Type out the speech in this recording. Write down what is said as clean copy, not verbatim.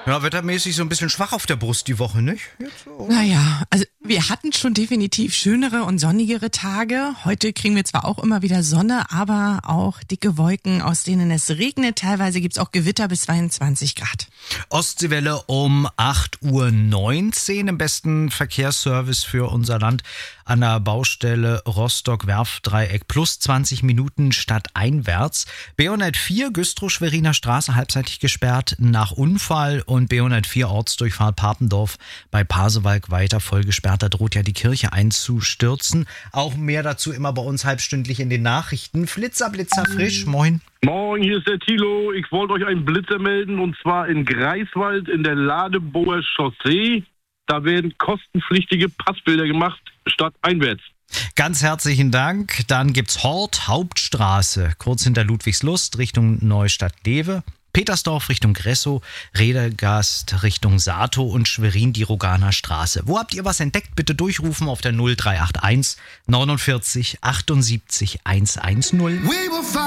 Ja, wettermäßig so ein bisschen schwach auf der Brust die Woche, nicht? Jetzt so. Naja, also wir hatten schon definitiv schönere und sonnigere Tage. Heute kriegen wir zwar auch immer wieder Sonne, aber auch dicke Wolken, aus denen es regnet. Teilweise gibt's auch Gewitter bis 22 Grad. Ostseewelle um 8:19 Uhr im besten Verkehrsservice für unser Land an der Baustelle Rostock-Werftdreieck plus 20 Minuten stadteinwärts. B104 Güstrow-Schweriner Straße halbseitig gesperrt nach Unfall und B104 Ortsdurchfahrt Papendorf bei Pasewalk weiter voll gesperrt. Da droht ja die Kirche einzustürzen. Auch mehr dazu immer bei uns halbstündlich in den Nachrichten. Blitzer frisch, moin. Moin, hier ist der Thilo. Ich wollte euch einen Blitzer melden und zwar in Greifswald in der Ladeboer Chaussee. Da werden kostenpflichtige Passbilder gemacht, stadteinwärts. Ganz herzlichen Dank. Dann gibt's Hort, Hauptstraße, kurz hinter Ludwigslust Richtung Neustadt-Lewe. Petersdorf Richtung Gressow, Redegast Richtung Sato und Schwerin die Roganer Straße. Wo habt ihr was entdeckt? Bitte durchrufen auf der 0381 49 78 110.